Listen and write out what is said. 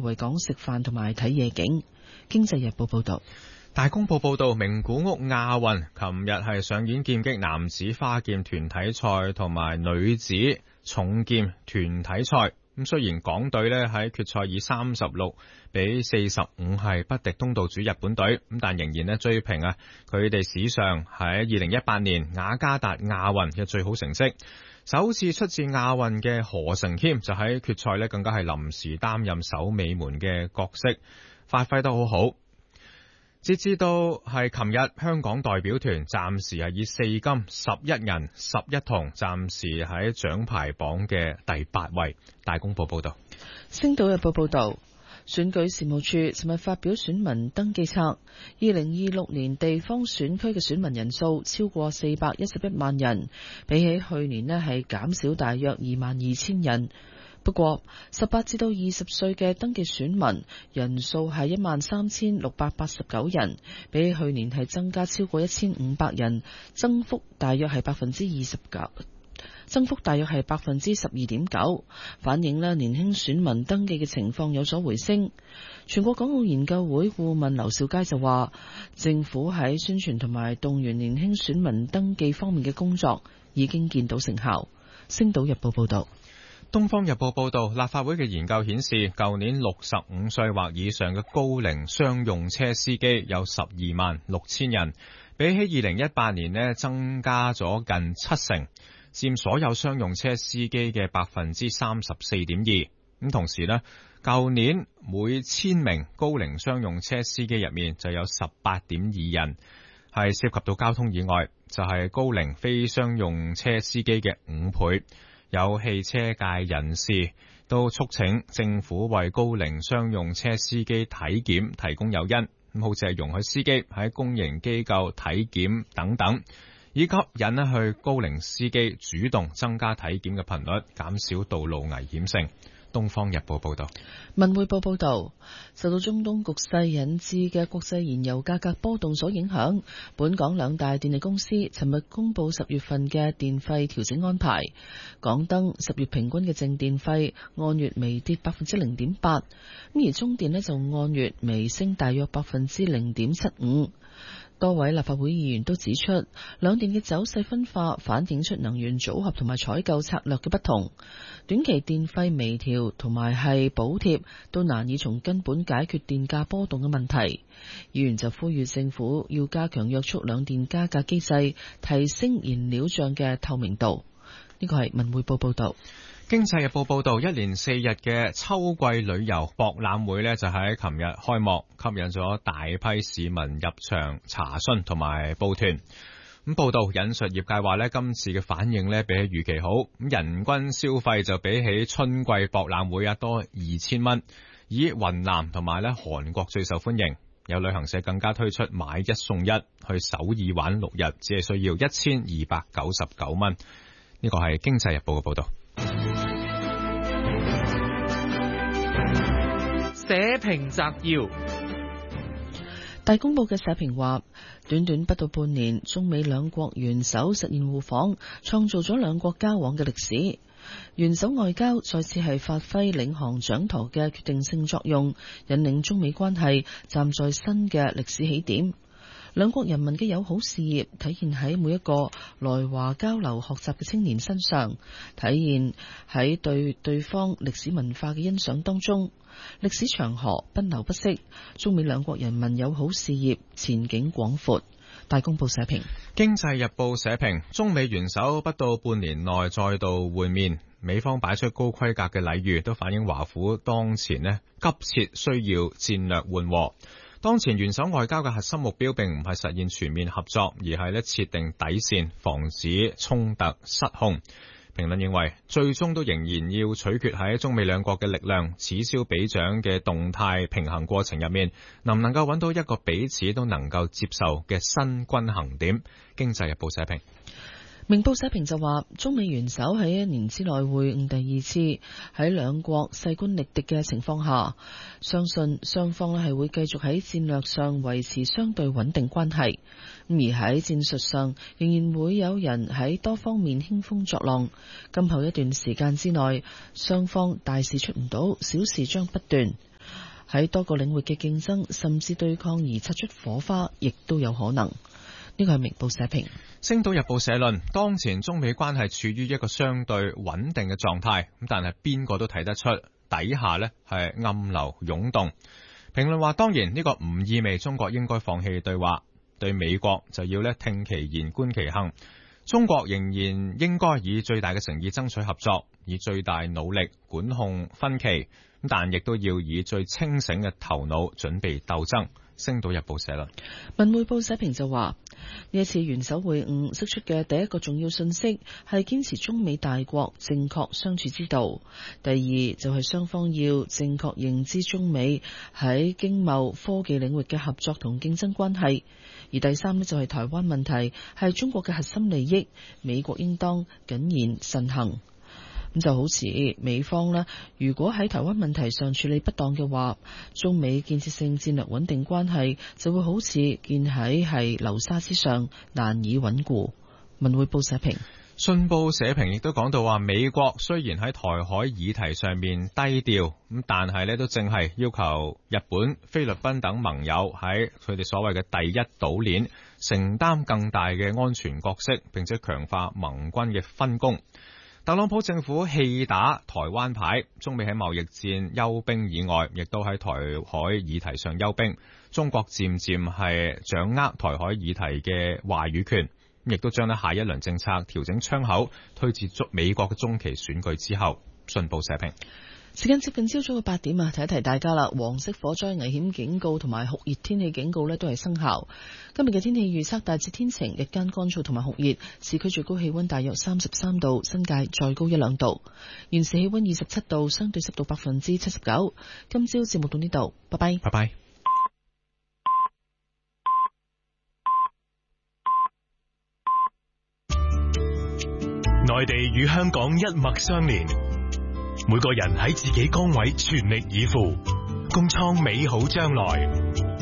維港食飯同埋睇夜景。經濟日報報道。 大公報報道，名古屋亞運琴日係上演劍擊男子花劍團體賽同埋女子重劍團體賽。咁雖然港隊呢喺決賽以36-45係不敵東道主日本隊，咁但仍然呢追平佢哋史上喺2018年雅加達亞運嘅最好成績。首次出戰亞運嘅何成謙就喺決賽呢更加係臨時擔任守尾門嘅角色，發揮得好好。截至到係琴日，香港代表團暫時係以4金11銀11銅，暫時喺獎牌榜嘅第8位。大公報報道。 星島日報報道，選舉事務處尋日發表選民登記冊，2026年地方選區嘅選民人數超過411萬人，比起去年呢係減少大約22,000人。不過，18至到20歲嘅登記選民人數係13,689人，比起去年係增加超過1,500人，增幅大約係29%，增幅大約係12.9%，反映年輕選民登記嘅情況有所回升。全國港澳研究會顧問劉兆佳就話，政府喺宣傳同埋動員年輕選民登記方面嘅工作已經見到成效。星島日報報道。 東方日報報道，立法會嘅研究顯示，舊年65歲或以上嘅高齡商用車司機有126000人，比起2018年呢增加咗近7成，佔所有商用車司機嘅34.2%。咁同時呢，舊年每1000名高齡商用車司機入面就有18.2人係涉及到交通意外，就係高齡非商用車司機嘅5倍。有汽車界人士都促請政府為高齡商用車司機體檢提供誘因，咁好似係容許司機喺公營機構體檢等等，以吸引去高齡司機主動增加體檢嘅頻率，減少道路危險性。東方日報報道。 文匯報報道，受到中東局勢引致嘅國際燃油價格波動所影響，本港兩大電力公司尋日公布10月份嘅電費調整安排。港燈10月平均嘅淨電費按月微跌0.8%，咁而中電就按月微升大約0.75%。多位立法會議員都指出，兩電嘅走勢分化反映出能源組合同埋採購策略嘅不同。短期電費微調同埋係補貼都難以從根本解決電價波動嘅問題。議員就呼籲政府要加強約束兩電加價機制，提升燃料賬嘅透明度。呢個係文匯報報道。 經濟日報報道，一連4日嘅秋季旅遊博覽會呢就喺琴日開幕，吸引咗大批市民入場查詢同埋報團。咁報道引述業界話呢，今次嘅反應呢比起預期好，咁人均消費就比起春季博覽會多2000蚊，以雲南同埋韓國最受歡迎。有旅行社更加推出買一送一，去首爾玩6日，只係需要1299蚊。呢個係經濟日報嘅報道。 社評摘要。 大公報嘅社評話，短短不到半年，中美兩國元首實現互訪，創造咗兩國交往嘅歷史。元首外交再次係發揮領航掌舵嘅決定性作用，引領中美關係站在新嘅歷史起點。兩國人民嘅友好事業體現喺每一個來華交流學習嘅青年身上，體現喺對對方歷史文化嘅欣賞當中。歷史長河奔流不息，中美兩國人民友好事業前景廣闊。大公報社評。 經濟日報社評，中美元首不到半年內再度會面，美方擺出高規格嘅禮遇，都反映華府當前急切需要戰略緩和。當前元首外交嘅核心目標並唔係實現全面合作，而係設定底線，防止衝突失控。評論認為，最終都仍然要取決喺中美兩國嘅力量此消彼長嘅動態平衡過程入面，能唔能夠揾到一個彼此都能夠接受嘅新均衡點。經濟日報社評。 明報社評就話，中美元首喺1年之內會晤第2次，喺兩國勢均力敵嘅情況下，相信雙方係會繼續喺戰略上維持相對穩定關係。而喺戰術上，仍然會有人喺多方面興風作浪。今後一段時間之內，雙方大事出唔到，小事將不斷。 喺多個領域嘅競爭甚至對抗而擦出火花，亦都有可能。呢個係明報社評。 星島日報社論，當前中美關係處於一個相對穩定嘅狀態，咁但係邊個都睇得出底下呢係暗流湧動。評論話，當然呢個唔意味中國應該放棄對話，對美國就要呢聽其言觀其行。中國仍然應該以最大嘅誠意爭取合作，以最大努力管控分歧，但亦都要以最清醒嘅頭腦準備鬥爭。星島日報社論。 文匯報社評就話，呢一次元首會晤釋出嘅第一個重要信息係堅持中美大國正確相處之道，第二就係雙方要正確認知中美喺經貿科技領域嘅合作同競爭關係，而第三呢就係台灣問題係中國嘅核心利益，美國應當謹言慎行。咁就好似美方呢，如果喺台灣問題上處理不當嘅話，中美建設性戰略穩定關係就會好似建喺係流沙之上，難以穩固。文匯報社評。 信報社評亦都講到話，美國雖然喺台海議題上面低調，咁但係呢都正係要求日本、菲律賓等盟友喺佢哋所謂嘅第一島鏈承擔更大嘅安全角色，並且強化盟軍嘅分工。特朗普政府棄打台灣牌，中美喺貿易戰休兵以外，亦都喺台海議題上休兵。中國漸漸係掌握台海議題嘅話語權，亦都將下一輪政策調整窗口推至美國嘅中期選舉之後。信報社評。 時間接近朝早嘅8點啊，提一提大家啦。黃色火災危險警告同埋酷熱天氣警告呢都係生效。今日嘅天氣預測大致天晴，日間乾燥同埋酷熱，市區最高氣溫大約33度，新界再高1-2度。現時氣溫27度，相對濕度79%。今朝節目到呢度，拜拜。 拜拜。 內地與香港一脈相連，每個人喺自己崗位全力以赴，共創美好將來。